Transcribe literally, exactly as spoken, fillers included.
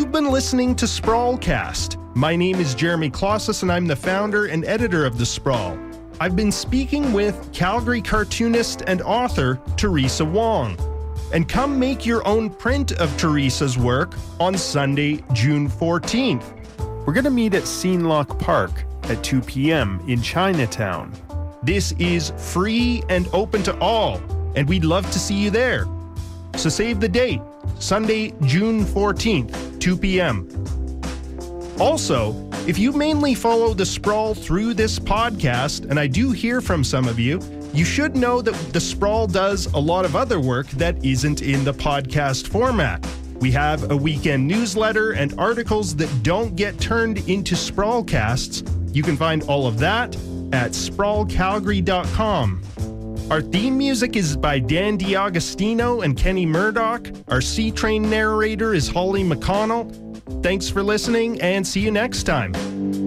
You've been listening to Sprawlcast. My name is Jeremy Klosses, and I'm the founder and editor of The Sprawl. I've been speaking with Calgary cartoonist and author Teresa Wong. And come make your own print of Teresa's work on Sunday, June fourteenth. We're going to meet at Scene-Lock Park at two p.m. in Chinatown. This is free and open to all, and we'd love to see you there. So save the date, Sunday, June fourteenth, two p.m. Also, if you mainly follow The Sprawl through this podcast, and I do hear from some of you, you should know that The Sprawl does a lot of other work that isn't in the podcast format. We have a weekend newsletter and articles that don't get turned into Sprawlcasts. You can find all of that at sprawl calgary dot com. Our theme music is by Dan D'Agostino and Kenny Murdoch. Our C-Train narrator is Holly McConnell. Thanks for listening, and see you next time.